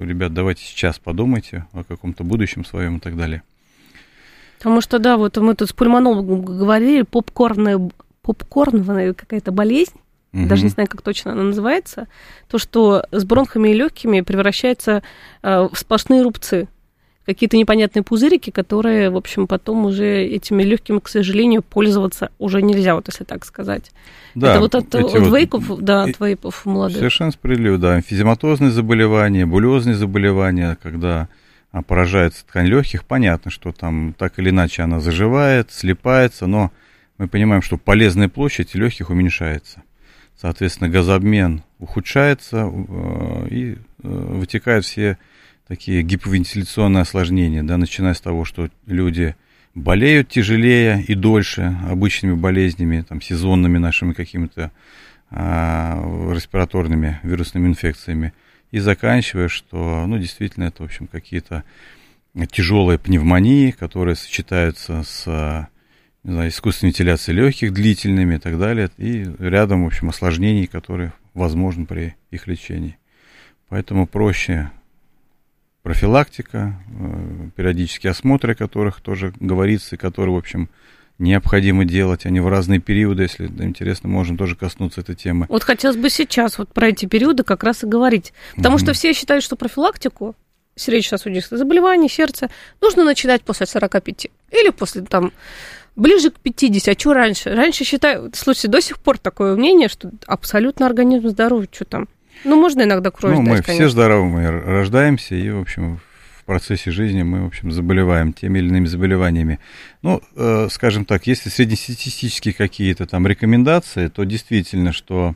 ребят, давайте сейчас подумайте о каком-то будущем своем и так далее. Потому что, да, вот мы тут с пульмонологом говорили, попкорновая какая-то болезнь, даже не знаю, как точно она называется, то, что с бронхами и легкими превращается в сплошные рубцы. Какие-то непонятные пузырики, которые, в общем, потом уже этими легкими, к сожалению, пользоваться уже нельзя, вот если так сказать. Да, это вот от вейпов, да, от вейпов молодых. Совершенно справедливо, да. Эмфизематозные заболевания, булезные заболевания, когда поражается ткань легких, понятно, что там так или иначе она заживает, слипается, но мы понимаем, что полезная площадь легких уменьшается. Соответственно, газообмен ухудшается, и вытекают все такие гиповентиляционные осложнения, да, начиная с того, что люди болеют тяжелее и дольше обычными болезнями, там, сезонными нашими какими-то респираторными вирусными инфекциями, и заканчивая, что, ну, действительно, это, в общем, какие-то тяжелые пневмонии, которые сочетаются с, не знаю, искусственной вентиляцией легких длительными и так далее, и рядом, в общем, осложнений, которые возможны при их лечении. Поэтому проще профилактика, периодические осмотры, о которых тоже говорится, и которые, в общем, необходимо делать, они в разные периоды, если интересно, можем тоже коснуться этой темы. Вот хотелось бы сейчас вот про эти периоды как раз и говорить, потому что все считают, что профилактику сердечно-сосудистых заболеваний, сердца нужно начинать после 45 или после, там, ближе к 50, а что раньше? Раньше считаю, слушайте, до сих пор такое мнение, что абсолютно организм здоровый, что там. Ну, можно иногда кровь сдать, мы конечно. все здоровы, мы рождаемся, и, в общем, в процессе жизни мы, в общем, заболеваем теми или иными заболеваниями. Ну, скажем так, если среднестатистические какие-то там рекомендации, то действительно, что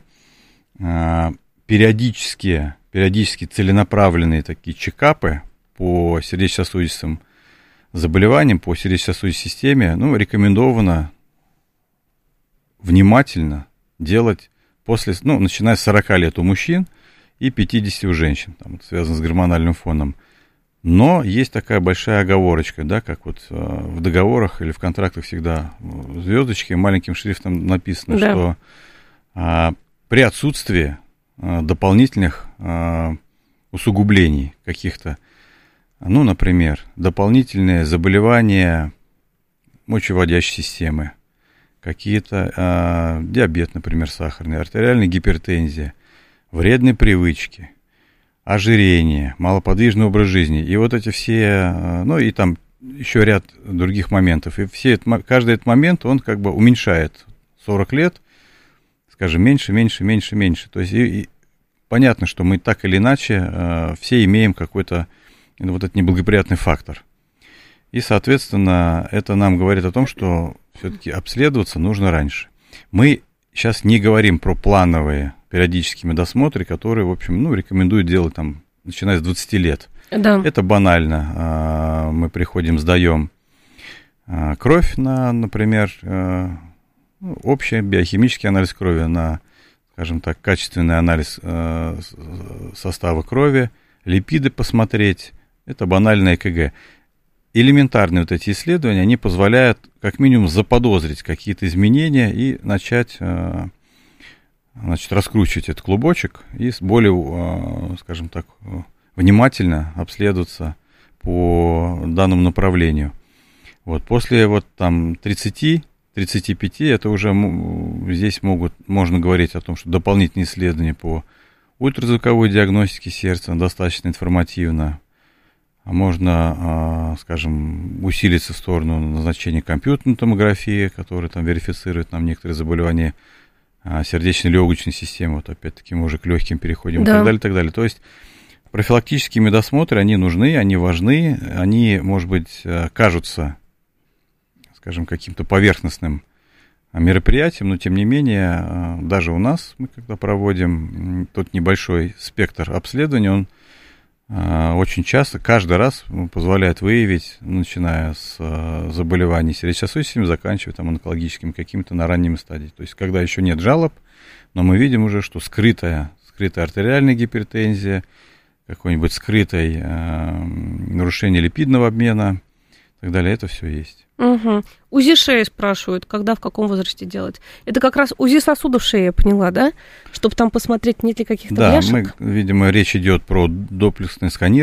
периодически целенаправленные такие чекапы по сердечно-сосудистым заболеваниям, по сердечно-сосудистой системе, ну, рекомендовано внимательно делать после, ну, начиная с 40 лет у мужчин и 50 у женщин, там, это связано с гормональным фоном. Но есть такая большая оговорочка, да, как вот в договорах или в контрактах всегда звездочки маленьким шрифтом написано, да, что при отсутствии дополнительных усугублений каких-то, ну, например, дополнительные заболевания мочевыводящей системы, какие-то диабет, например, сахарный, артериальная гипертензия, вредные привычки, ожирение, малоподвижный образ жизни. И вот эти все, ну и там еще ряд других моментов. И каждый этот момент, он как бы уменьшает 40 лет, скажем, меньше. То есть и понятно, что мы так или иначе все имеем какой-то вот этот неблагоприятный фактор. И, соответственно, это нам говорит о том, что все-таки обследоваться нужно раньше. Мы сейчас не говорим про плановые периодические медосмотры, которые, в общем, ну, рекомендуют делать там, начиная с 20 лет. Да. Это банально. Мы приходим, сдаем кровь на, например, общий биохимический анализ крови, на, скажем так, качественный анализ состава крови, липиды посмотреть. Это банальное ЭКГ. Элементарные вот эти исследования, они позволяют как минимум заподозрить какие-то изменения и начать, значит, раскручивать этот клубочек и более, скажем так, внимательно обследоваться по данному направлению. Вот. После вот там 30-35, это уже здесь можно говорить о том, что дополнительные исследования по ультразвуковой диагностике сердца достаточно информативно. Можно, скажем, усилиться в сторону назначения компьютерной томографии, которая там верифицирует нам некоторые заболевания сердечно-легочной системы. Вот опять-таки мы уже к легким переходим, да, и так далее, и так далее. То есть профилактические медосмотры, они нужны, они важны, они, может быть, кажутся, скажем, каким-то поверхностным мероприятием, но тем не менее, даже у нас, мы когда проводим тот небольшой спектр обследований, он очень часто, каждый раз позволяет выявить, начиная с заболеваний сердечно-сосудистыми, заканчивая там онкологическими какими-то на ранними стадии. То есть, когда еще нет жалоб, но мы видим уже, что скрытая артериальная гипертензия, какое-нибудь скрытое нарушение липидного обмена и так далее, это все есть. Угу. УЗИ шеи спрашивают, когда, в каком возрасте делать. Это как раз УЗИ сосудов шеи, я поняла, да? Чтобы там посмотреть, нет ли каких-то бляшек. Да, видимо, речь идет про доплексное сканирование